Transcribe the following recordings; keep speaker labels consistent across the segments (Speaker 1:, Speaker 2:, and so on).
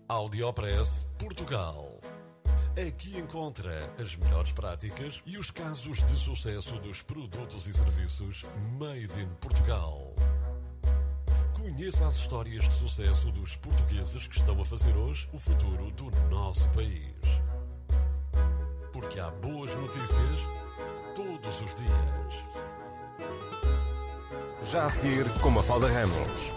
Speaker 1: Audiopress Portugal. Aqui encontra as melhores práticas e os casos de sucesso dos produtos e serviços made in Portugal. Conheça as histórias de sucesso dos portugueses que estão a fazer hoje o futuro do nosso país. Porque há boas notícias todos os dias.
Speaker 2: Já a seguir, com Mafalda Ramos.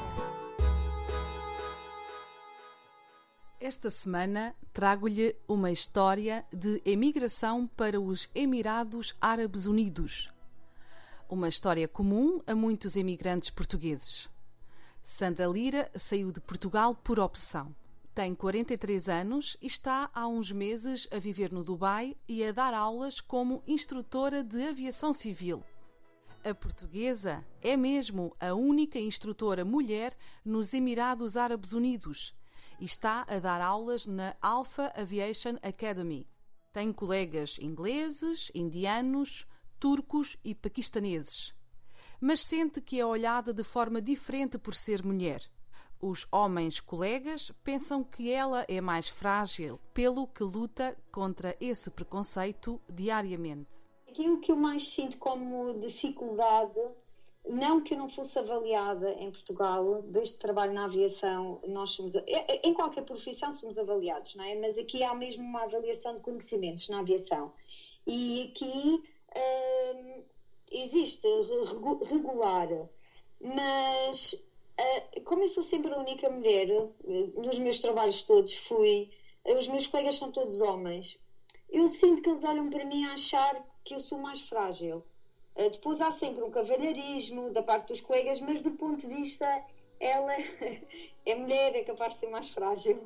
Speaker 3: Esta semana trago-lhe uma história de emigração para os Emirados Árabes Unidos. Uma história comum a muitos emigrantes portugueses. Sandra Lira saiu de Portugal por opção. Tem 43 anos e está há uns meses a viver no Dubai e a dar aulas como instrutora de aviação civil. A portuguesa é mesmo a única instrutora mulher nos Emirados Árabes Unidos e está a dar aulas na Alpha Aviation Academy. Tem colegas ingleses, indianos, turcos e paquistaneses. Mas sente que é olhada de forma diferente por ser mulher. Os homens colegas pensam que ela é mais frágil, pelo que luta contra esse preconceito diariamente.
Speaker 4: Aquilo que eu mais sinto como dificuldade, não que eu não fosse avaliada em Portugal, desde que trabalho na aviação, nós somos, em qualquer profissão somos avaliados, não é? Mas aqui há mesmo uma avaliação de conhecimentos na aviação. E aqui existe regular, mas como eu sou sempre a única mulher, nos meus trabalhos todos os meus colegas são todos homens, eu sinto que eles olham para mim a achar que eu sou mais frágil. Depois há sempre um cavalheirismo da parte dos colegas, mas do ponto de vista, ela é mulher, é capaz de ser mais frágil.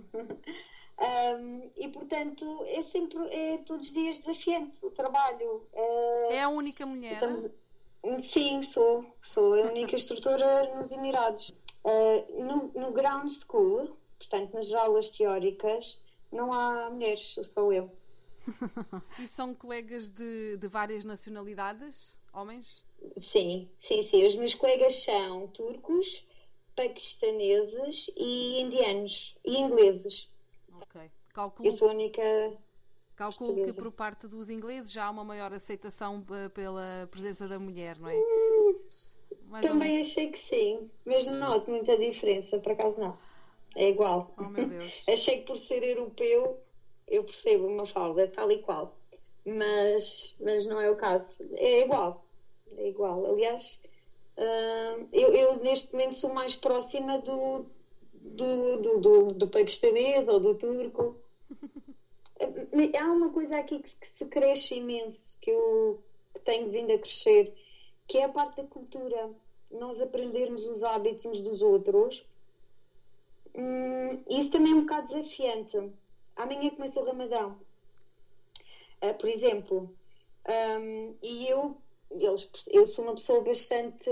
Speaker 4: E portanto é todos os dias desafiante o trabalho.
Speaker 3: É a única mulher?
Speaker 4: Sim, sou a única instrutora nos Emirados. No ground school, portanto nas aulas teóricas, não há mulheres, sou eu.
Speaker 3: E são colegas de várias nacionalidades? Homens?
Speaker 4: Sim. Os meus colegas são turcos, paquistaneses e indianos e ingleses.
Speaker 3: Ok.
Speaker 4: Eu sou a única.
Speaker 3: Calculo portuguesa. Que por parte dos ingleses já há uma maior aceitação pela presença da mulher, não é?
Speaker 4: Também achei que sim, mas não noto muita diferença, por acaso não. É igual.
Speaker 3: Oh, meu Deus.
Speaker 4: Achei que por ser europeu eu percebo uma falda tal e qual, mas não é o caso. É igual. Aliás, eu neste momento sou mais próxima do paquistanês ou do turco. Há uma coisa aqui que se cresce imenso, que eu tenho vindo a crescer, que é a parte da cultura. Nós aprendermos os hábitos uns dos outros. Isso também é um bocado desafiante. Amanhã começa o Ramadão, por exemplo, e eu sou uma pessoa bastante,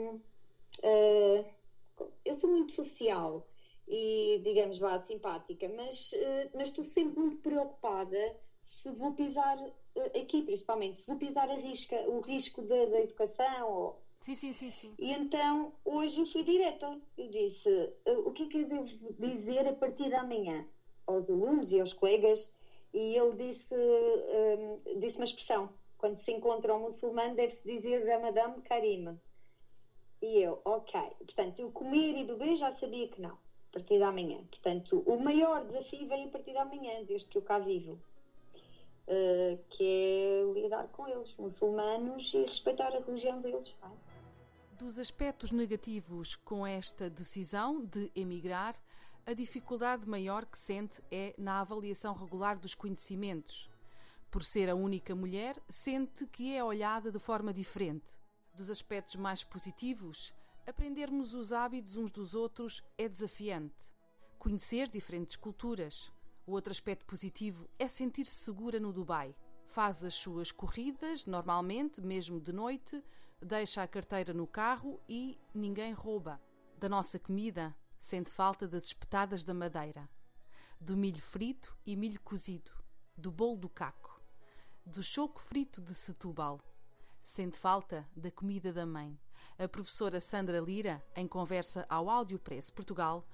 Speaker 4: eu sou muito social e, digamos, simpática, mas estou sempre muito preocupada se vou pisar, aqui principalmente, se vou pisar o risco da educação.
Speaker 3: Sim.
Speaker 4: E então, hoje eu fui direta, eu disse, o que é que eu devo dizer a partir de amanhã? Aos alunos e aos colegas, e ele disse uma expressão: quando se encontra um muçulmano deve-se dizer Ramadan Karim. E eu, ok, portanto, eu comer e beber já sabia que não, a partir de amanhã. Portanto, o maior desafio vem a partir de amanhã, desde que eu cá vivo, que é lidar com eles, muçulmanos, e respeitar a religião deles.
Speaker 3: Dos aspectos negativos com esta decisão de emigrar, a dificuldade maior que sente é na avaliação regular dos conhecimentos. Por ser a única mulher, sente que é olhada de forma diferente. Dos aspectos mais positivos, aprendermos os hábitos uns dos outros é desafiante. Conhecer diferentes culturas. O outro aspecto positivo é sentir-se segura no Dubai. Faz as suas corridas, normalmente, mesmo de noite, deixa a carteira no carro e ninguém rouba. Da nossa comida, sente falta das espetadas da Madeira, do milho frito e milho cozido, do bolo do caco, do choco frito de Setúbal. Sente falta da comida da mãe. A professora Sandra Lira, em conversa ao Audiopress Portugal,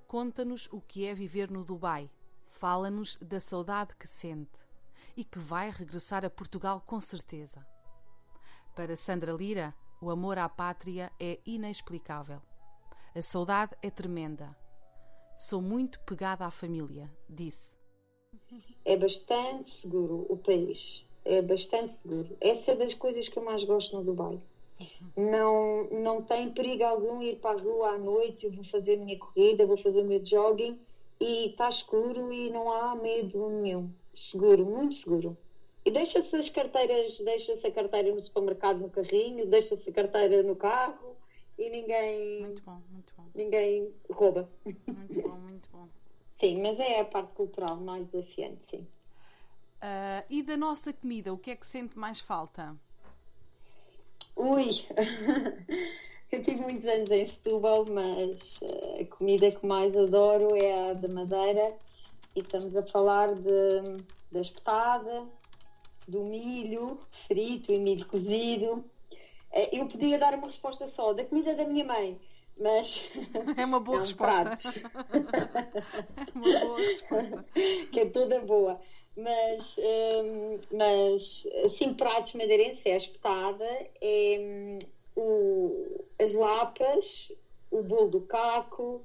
Speaker 3: conta-nos o que é viver no Dubai. Fala-nos da saudade que sente e que vai regressar a Portugal com certeza. Para Sandra Lira, o amor à pátria é inexplicável. A saudade é tremenda. Sou muito pegada à família, disse.
Speaker 4: É bastante seguro o país. É bastante seguro. Essa é das coisas que eu mais gosto no Dubai. Não tem perigo algum ir para a rua à noite. Eu vou fazer a minha corrida, vou fazer o meu jogging e está escuro e não há medo nenhum. Seguro, muito seguro. E deixa-se a carteira no supermercado no carrinho, deixa-se a carteira no carro e ninguém...
Speaker 3: Muito bom, muito bom.
Speaker 4: Ninguém rouba.
Speaker 3: Muito bom, muito bom.
Speaker 4: Sim, mas é a parte cultural mais desafiante, sim.
Speaker 3: E da nossa comida, o que é que sente mais falta?
Speaker 4: Ui! Eu tive muitos anos em Setúbal, mas a comida que mais adoro é a da Madeira. E estamos a falar da espetada, do milho frito e milho cozido. Eu podia dar uma resposta só da comida da minha mãe, mas
Speaker 3: é uma boa resposta. É uma boa resposta.
Speaker 4: Que é toda boa. Mas 5 pratos madeirenses é a espetada, as lapas, o bolo do caco,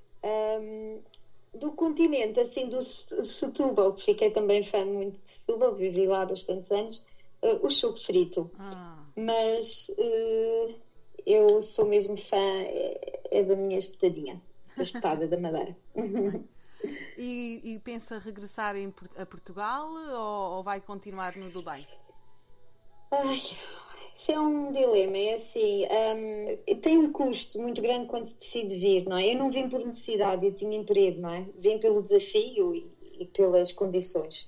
Speaker 4: do continente, assim, do Setúbal, que fiquei também fã muito de Setúbal, vivi lá há bastantes anos, o choco frito. Mas eu sou mesmo fã, é da minha espetadinha, da espetada da Madeira.
Speaker 3: E pensa regressar a Portugal ou vai continuar no Dubai?
Speaker 4: Isso é um dilema, é assim, tem um custo muito grande quando se decide vir, não é? Eu não vim por necessidade, eu tinha emprego, não é? Vim pelo desafio e pelas condições.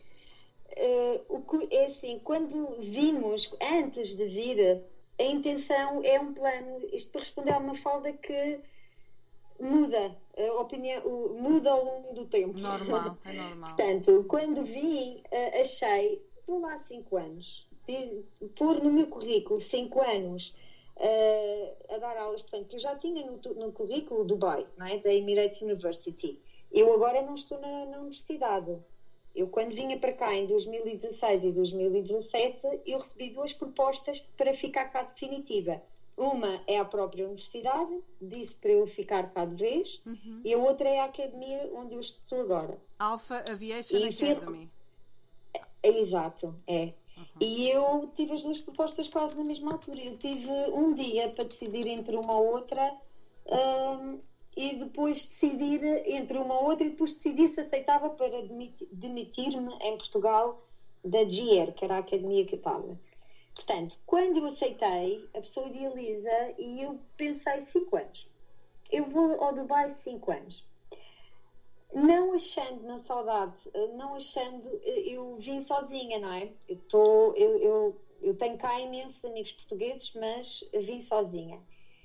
Speaker 4: É assim, quando vimos, antes de vir, a intenção é um plano, isto para responder a uma falda que muda, a opinião muda ao longo do tempo.
Speaker 3: Normal, é normal.
Speaker 4: Portanto, quando vim, achei, vou lá 5 anos, pôr no meu currículo 5 anos a dar aulas, portanto, eu já tinha no currículo Dubai, não é? Da Emirates University. Eu agora não estou na universidade. Eu, quando vinha para cá em 2016 e 2017, eu recebi 2 propostas para ficar cá definitiva. Uma é a própria universidade, disse para eu ficar cá de vez, e a outra é a academia onde eu estou agora.
Speaker 3: Alpha Aviation Academy.
Speaker 4: Exato, é. E eu tive as 2 propostas quase na mesma altura. Eu tive um dia para decidir entre uma ou outra, e depois decidir entre uma ou outra, e depois decidi se aceitava para demitir-me em Portugal da GR, que era a academia que eu estava. Portanto, quando eu aceitei, a pessoa idealiza e eu pensei 5 anos. Eu vou ao Dubai 5 anos. Não achando na saudade, eu vim sozinha, não é? Eu tenho cá imensos amigos portugueses, mas vim sozinha.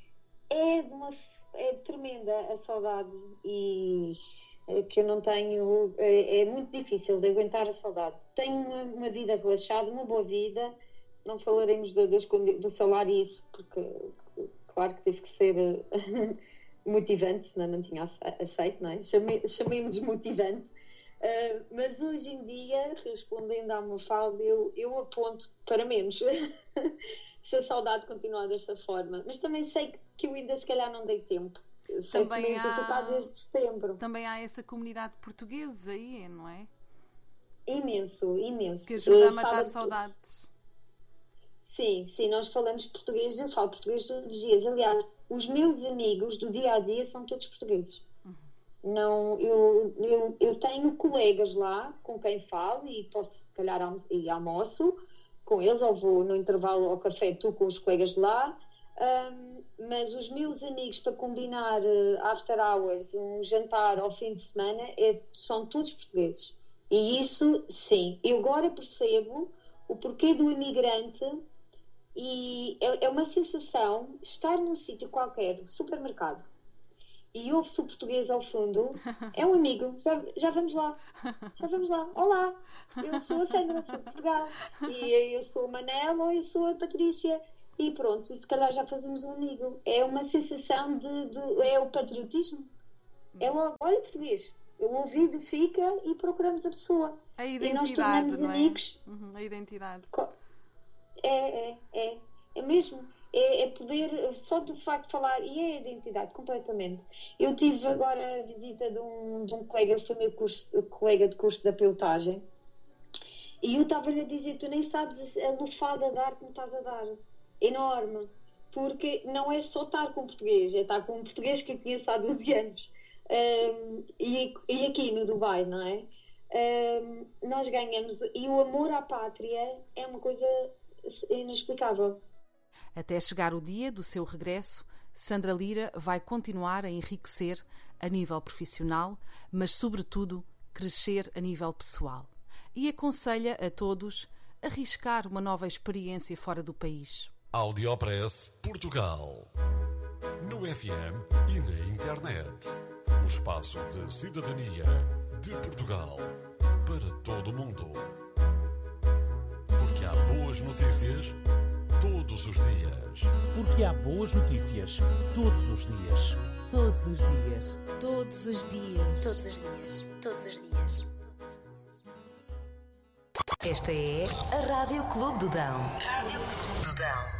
Speaker 4: É tremenda a saudade e que eu não tenho, é muito difícil de aguentar a saudade. Tenho uma vida relaxada, uma boa vida. Não falaremos do salário e isso, porque claro que teve que ser motivante, senão não tinha aceito, não é? Chamemos motivante. Mas hoje em dia, respondendo à Mafalda, eu aponto para menos. Se a saudade continuar desta forma. Mas também sei que eu ainda se calhar não dei tempo. Sei que também estou cá desde setembro.
Speaker 3: Também há essa comunidade portuguesa aí, não é?
Speaker 4: Imenso.
Speaker 3: Que ajuda a matar saudades.
Speaker 4: Sim, nós falamos português, eu falo português todos os dias. Aliás, os meus amigos do dia a dia são todos portugueses. Não, eu tenho colegas lá com quem falo e posso, se calhar, almoço com eles, ou vou no intervalo ao café, tu com os colegas de lá. Mas os meus amigos, para combinar after hours, um jantar ao fim de semana, são todos portugueses. E isso, sim, eu agora percebo o porquê do imigrante. E é uma sensação estar num sítio qualquer, supermercado, e ouve-se o português ao fundo, é um amigo, já vamos lá, olá, eu sou a Sandra, sou de Portugal, e eu sou a Manela ou eu sou a Patrícia, e pronto, e se calhar já fazemos um amigo. É uma sensação é o patriotismo. É logo, olha português. O ouvido fica e procuramos a pessoa.
Speaker 3: A
Speaker 4: e nós
Speaker 3: identidade,
Speaker 4: tornamos
Speaker 3: não é?
Speaker 4: amigos.
Speaker 3: A identidade.
Speaker 4: É mesmo. É poder, só do facto de falar, e é a identidade, completamente. Eu tive agora a visita de um colega, foi meu colega de curso de pilotagem, e eu estava-lhe a dizer, tu nem sabes a lufada de ar que me estás a dar. Enorme. Porque não é só estar com português, é estar com um português que eu conheço há 12 anos. E aqui no Dubai, não é? Nós ganhamos, e o amor à pátria é uma coisa inexplicável.
Speaker 3: Até chegar o dia do seu regresso, Sandra Lira vai continuar a enriquecer a nível profissional, mas sobretudo crescer a nível pessoal. E aconselha a todos a arriscar uma nova experiência fora do país.
Speaker 1: Audiopress Portugal. No FM e na internet. O espaço de cidadania de Portugal para todo o mundo. Porque há boas notícias todos os dias.
Speaker 5: Porque há boas notícias todos os dias.
Speaker 6: Todos os dias.
Speaker 7: Todos os dias.
Speaker 6: Todos os dias. Todos os dias. Esta é a Rádio Clube do Dão. Rádio Clube do Dão.